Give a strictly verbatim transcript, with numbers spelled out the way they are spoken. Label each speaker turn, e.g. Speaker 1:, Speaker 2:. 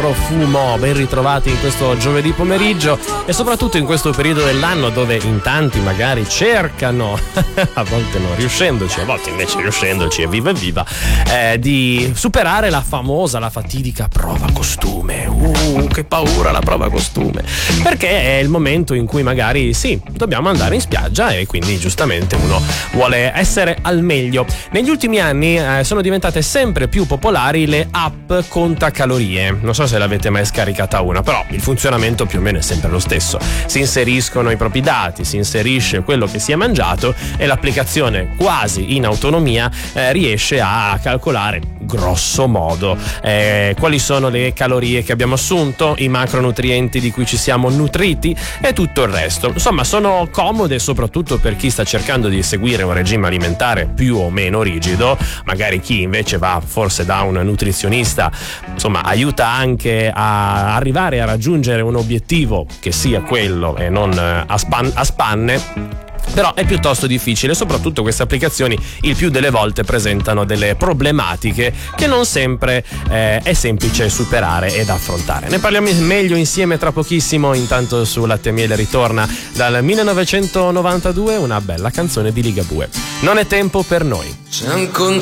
Speaker 1: profumo. Ben ritrovati in questo giovedì pomeriggio e soprattutto in questo periodo dell'anno dove in tanti magari cercano, a volte non riuscendoci, a volte invece riuscendoci, evviva evviva, eh, di superare la famosa, la fatidica prova costume. Uh, che paura la prova costume, perché è il momento in cui magari sì, dobbiamo andare in spiaggia e quindi giustamente uno vuole essere al meglio. Negli ultimi anni eh, sono diventate sempre più popolari le app contacalorie. Non so se l'avete mai scaricata una, però il funzionamento più o meno è sempre lo stesso. Si inseriscono i propri dati, si inserisce quello che si è mangiato e l'applicazione quasi in autonomia eh, riesce a calcolare grosso modo eh, quali sono le calorie che abbiamo assunto, i macronutrienti di cui ci siamo nutriti e tutto il resto. Insomma, sono comode soprattutto per chi sta cercando di seguire un regime alimentare più o meno rigido, magari chi invece va forse da un nutrizionista, insomma aiuta anche a arrivare a raggiungere un obiettivo che sia quello e non a, span- a spanne. Però è piuttosto difficile, soprattutto queste applicazioni il più delle volte presentano delle problematiche che non sempre eh, è semplice superare ed affrontare. Ne parliamo meglio insieme tra pochissimo. Intanto su Latte e Miele ritorna dal millenovecentonovantadue una bella canzone di Ligabue, Non è tempo per noi.
Speaker 2: C'è un